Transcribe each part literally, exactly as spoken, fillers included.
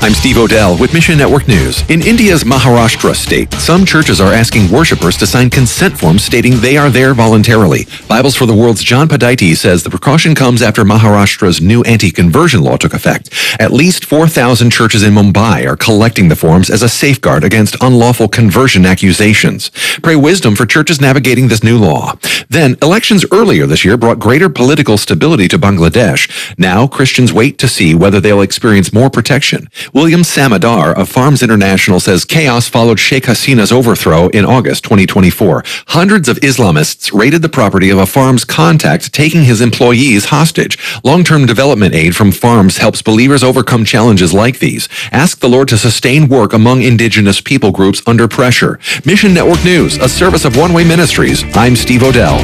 I'm Steve Odell with Mission Network News. In India's Maharashtra state, some churches are asking worshipers to sign consent forms stating they are there voluntarily. Bibles for the World's John Padaiti says the precaution comes after Maharashtra's new anti-conversion law took effect. At least four thousand churches in Mumbai are collecting the forms as a safeguard against unlawful conversion accusations. Pray wisdom for churches navigating this new law. Then, elections earlier this year brought greater political stability to Bangladesh. Now, Christians wait to see whether they'll experience more protection. William Samadar of Farms International says chaos followed Sheikh Hasina's overthrow in August twenty twenty-four. Hundreds of Islamists raided the property of a farm's contact, taking his employees hostage. Long-term development aid from farms helps believers overcome challenges like these. Ask the Lord to sustain work among indigenous people groups under pressure. Mission Network News, a service of One Way Ministries. I'm Steve Odell.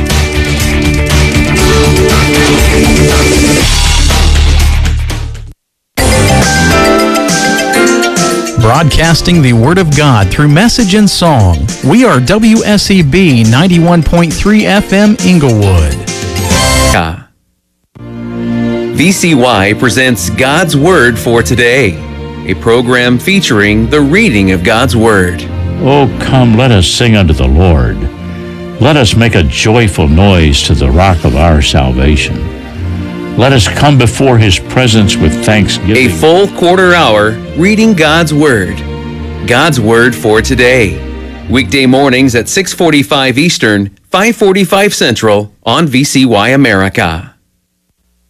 Broadcasting the Word of God through message and song. We are W S E B ninety-one point three F M Inglewood. V C Y presents God's Word for Today, a program featuring the reading of God's Word. Oh, come, let us sing unto the Lord. Let us make a joyful noise to the rock of our salvation. Let us come before His presence with thanksgiving. A full quarter hour reading God's Word. God's Word for Today. Weekday mornings at six forty-five Eastern, five forty-five Central on V C Y America.